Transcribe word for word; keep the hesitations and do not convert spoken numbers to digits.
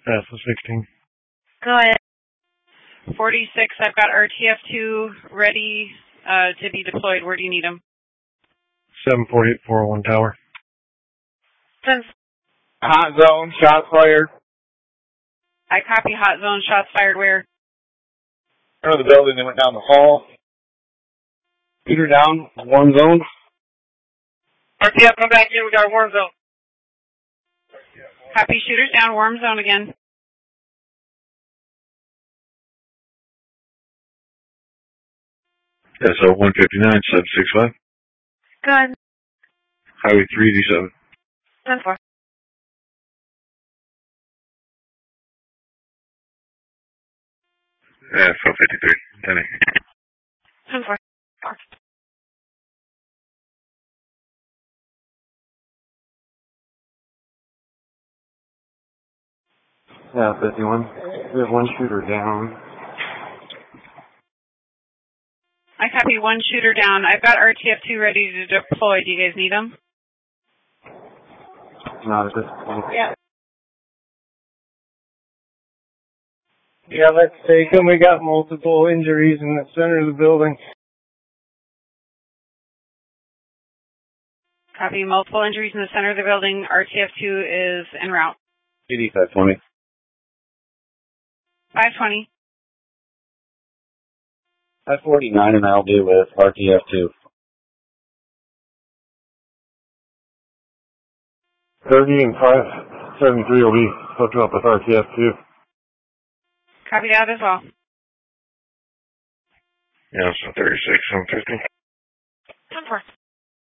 Alpha sixteen. Go ahead. forty-six, I've got R T F two ready uh, to be deployed. Where do you need them? seven forty-eight four oh one tower. Hot zone, shots fired. I copy hot zone, shots fired where? Front of the building, they went down the hall. Shooter down, warm zone. R T F, come back in, we got a warm zone. Copy, shooters down, warm zone again. S O one fifty-nine seven six five. Go ahead. Highway three D seven. ten four. F O fifty-three. ten eight. ten four. Yeah, fifty-one. We have one shooter down. I copy one shooter down. I've got R T F two ready to deploy. Do you guys need them? Not at this point. Yeah. Yeah, let's take them. We got multiple injuries in the center of the building. Copy, multiple injuries in the center of the building. R T F two is en route. P D five twenty. five twenty. five forty-nine and I'll be with R T F two. thirty and five seventy-three will be hooked up with R T F two. Copy that as well. Yeah, so thirty-six, seven fifty. ten four.